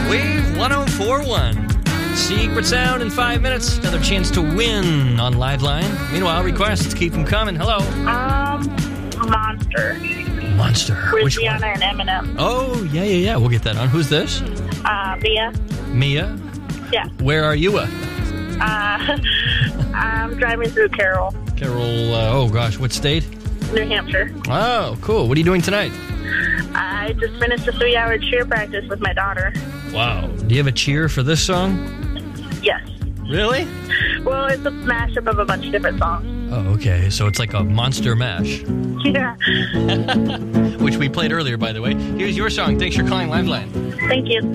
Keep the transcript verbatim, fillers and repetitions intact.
Wave one oh four point one. Secret sound in five minutes. Another chance to win on Liveline. Meanwhile, requests, keep them coming. Hello. Um, Monster. Monster. With Which Rihanna one? and Eminem. Oh, yeah, yeah, yeah. We'll get that on. Who's this? Uh, Mia. Mia? Yeah. Where are you? Uh, Uh, I'm driving through Carroll, Carol, uh, oh gosh, what state? New Hampshire. Oh, cool. What are you doing tonight? I just finished a three-hour cheer practice with my daughter. Wow. Do you have a cheer for this song? Yes. Really? Well, it's a mashup of a bunch of different songs. Oh, okay. So it's like a monster mash, Yeah. which we played earlier, by the way. Here's your song. Thanks for calling Liveline. Thank you.